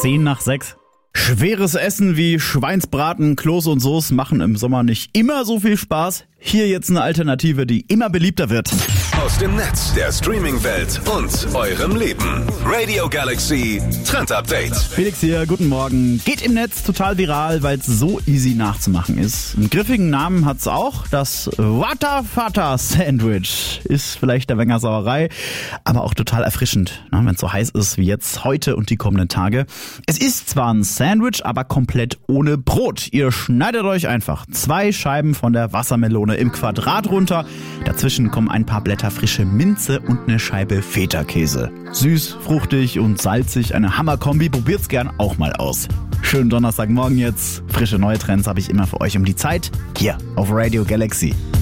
5:10. Schweres Essen wie Schweinsbraten, Kloß und Soße machen im Sommer nicht immer so viel Spaß. Hier jetzt eine Alternative, die immer beliebter wird. Aus dem Netz, der Streaming-Welt und eurem Leben. Radio Galaxy Trend Update. Felix hier, guten Morgen. Geht im Netz total viral, weil es so easy nachzumachen ist. Einen griffigen Namen hat's auch, das Wata Fata Sandwich. Ist vielleicht der Wenger Sauerei, aber auch total erfrischend, wenn es so heiß ist wie jetzt heute und die kommenden Tage. Es ist zwar ein Sandwich, aber komplett ohne Brot. Ihr schneidet euch einfach 2 Scheiben von der Wassermelone im Quadrat runter. Dazwischen kommen ein paar Blätter frische Minze und eine Scheibe Feta-Käse. Süß, fruchtig und salzig, eine Hammerkombi. Probiert's gern auch mal aus. Schönen Donnerstagmorgen jetzt. Frische neue Trends habe ich immer für euch um die Zeit. Hier auf Radio Galaxy.